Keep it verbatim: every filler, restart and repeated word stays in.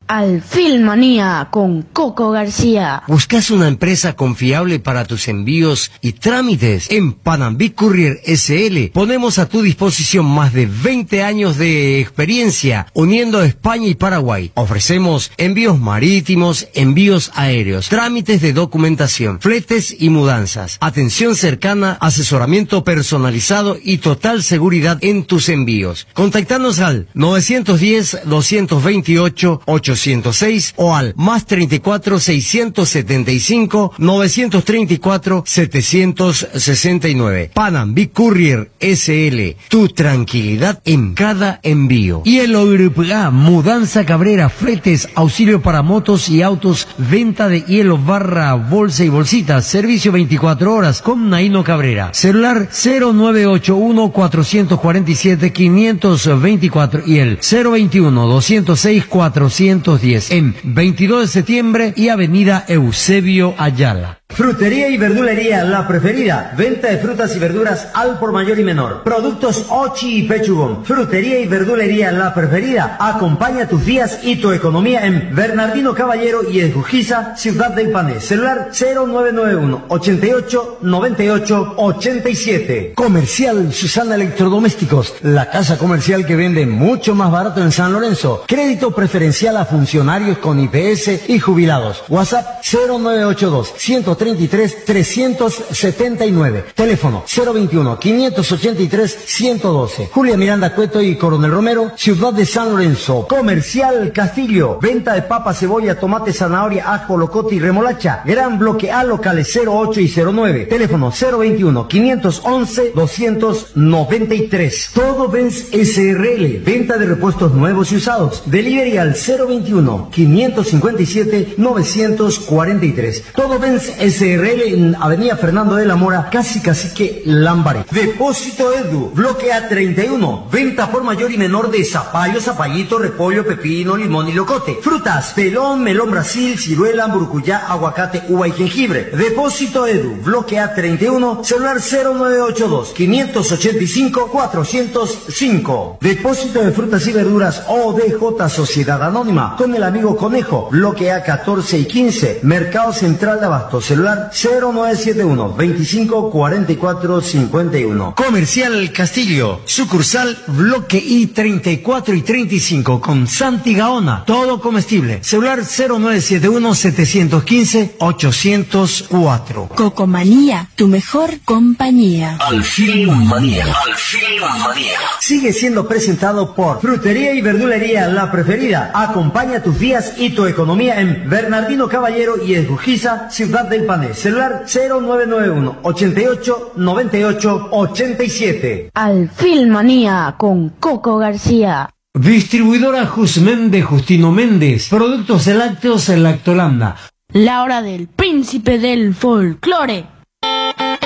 Alfilmanía con Coco García. ¿Buscas una empresa confiable para tus envíos y trámites? En Panambic Courier S L ponemos a tu disposición más de veinte años de experiencia uniendo España y Paraguay. Ofrecemos envíos marítimos, envíos aéreos, trámites de documentación, fletes y mudanzas, atención cercana, asesoramiento personalizado y total seguridad en tus envíos. Contactanos al nueve uno cero, dos dos ocho, ocho cero seis o al más treinta y cuatro, seiscientos setenta y cinco, novecientos treinta y cuatro, setecientos sesenta y nueve. Panambic Courier S L, tu tranquilidad en cada envío. Y el O R P A, Mudanza Cabrera, fletes, auxilio para motos y autos, venta de hielo, barra, bolsa y bolsitas, servicio veinticuatro horas con Naino Cabrera. Celular cero nueve ocho uno, cuatro cuatro siete, cinco dos cuatro y el cero veintiuno, doscientos seis, cuatrocientos diez en veintidós de septiembre y Avenida Eusebio Ayala. Frutería y verdulería La Preferida. Venta de frutas y verduras al por mayor y menor. Productos Ochi y Pechugón. Frutería y verdulería La Preferida. Acompaña tus días y tu economía en Bernardino Caballero y Esgujiza, Ciudad del Pané. Celular cero nueve nueve uno, ochenta y ocho, noventa y ocho, ochenta y siete. Comercial Susana Electrodomésticos. La casa comercial que vende mucho más barato en San Lorenzo. Crédito preferencial a funcionarios con I P S y jubilados. WhatsApp cero nueve ocho dos, ciento treinta y tres, trescientos setenta y nueve. Teléfono cero veintiuno, quinientos ochenta y tres, ciento doce. Julia Miranda Cueto y Coronel Romero, Ciudad de San Lorenzo. Comercial Castillo. Venta de papa, cebolla, tomate, zanahoria, ajo, locote y remolacha. Gran bloque A, locales cero ocho y cero nueve. Teléfono cero veintiuno, quinientos once, doscientos noventa y tres. Todo Benz S R L. Venta de repuestos nuevos y usados. Delivery al cero veintiuno, quinientos cincuenta y siete, novecientos cuarenta y tres. Todo Benz S R L en Avenida Fernando de la Mora, casi cacique Lambaré. Depósito Edu, bloque A treinta y uno. Venta por mayor y menor de zapallo, zapallito, repollo, pepino, limón y locote. Frutas, pelón, melón Brasil, ciruela, burucuyá, aguacate, uva y jengibre. Depósito Edu, bloque A treinta y uno, celular cero nueve ocho dos, quinientos ochenta y cinco, cuatrocientos cinco. Depósito de frutas y verduras O D J Sociedad Anónima, con el amigo Conejo, bloque A catorce y quince, Mercado Central de Abastos, celular cero nueve siete uno, veinticinco, cuarenta y cuatro, cincuenta y uno. Comercial Castillo, sucursal bloque I treinta y cuatro y treinta y cinco con Santi Gaona, todo comestible. Celular cero nueve siete uno, setecientos quince, ochocientos cuatro. Cocomanía, tu mejor compañía. Alfilmanía. Alfilmanía. Sigue siendo presentado por Frutería y Verdulería La Preferida. Acompaña tus días y tu economía en Bernardino Caballero y Esgujiza, Ciudad del Pané. Celular cero nueve nueve uno, ochenta y ocho, noventa y ocho, ochenta y siete. Alfilmanía con Coco García. Distribuidora Jusmen de Justino Méndez. Productos lácteos en Lactolanda. La hora del príncipe del folclore.